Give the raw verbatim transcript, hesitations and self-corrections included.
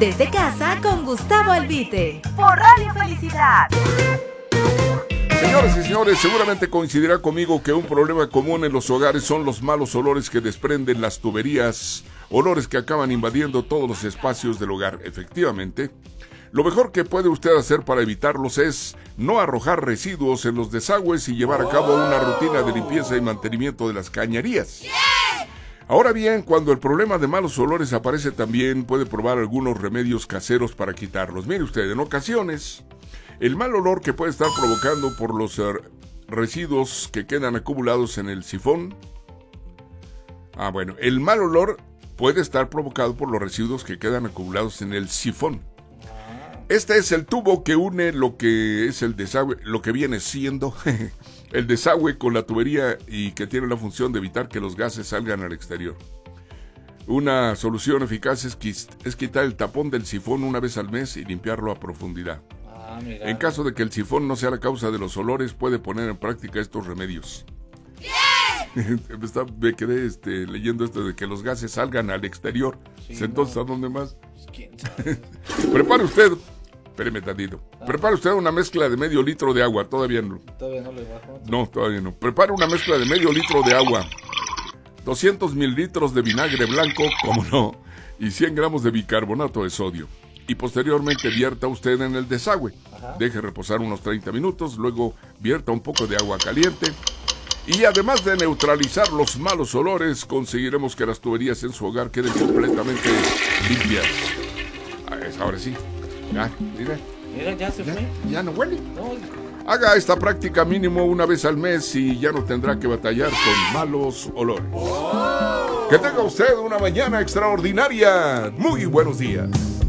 Desde casa con Gustavo Albite, por Radio Felicidad. Señoras y señores, seguramente coincidirá conmigo que un problema común en los hogares son los malos olores que desprenden las tuberías, olores que acaban invadiendo todos los espacios del hogar. Efectivamente, lo mejor que puede usted hacer para evitarlos es no arrojar residuos en los desagües y llevar a cabo una rutina de limpieza y mantenimiento de las cañerías. Ahora bien, cuando el problema de malos olores aparece también, puede probar algunos remedios caseros para quitarlos. Mire usted, en ocasiones, el mal olor que puede estar provocando por los uh, residuos que quedan acumulados en el sifón. Ah, bueno, el mal olor puede estar provocado por los residuos que quedan acumulados en el sifón. Este es el tubo que une lo que es el desagüe, lo que viene siendo el desagüe con la tubería y que tiene la función de evitar que los gases salgan al exterior. Una solución eficaz es, es quitar el tapón del sifón una vez al mes y limpiarlo a profundidad. Ah, en caso de que el sifón no sea la causa de los olores, puede poner en práctica estos remedios. Me quedé este, leyendo esto de que los gases salgan al exterior. Sí, entonces, no. ¿A dónde más? ¿Quién sabe? Prepare usted, espéreme tantito. Ah. Prepare usted una mezcla de medio litro de agua. Todavía no. Todavía no le bajo. No, todavía no. Prepare una mezcla de medio litro de agua, doscientos mililitros de vinagre blanco, como no, y cien gramos de bicarbonato de sodio. Y posteriormente vierta usted en el desagüe. Ajá. Deje reposar unos treinta minutos, luego vierta un poco de agua caliente. Y además de neutralizar los malos olores, conseguiremos que las tuberías en su hogar queden completamente limpias. Ahora sí. Ya, mira. Mira, ya se ya, fue. Ya no huele. No. Haga esta práctica mínimo una vez al mes y ya no tendrá que batallar con malos olores. Oh. Que tenga usted una mañana extraordinaria. Muy buenos días.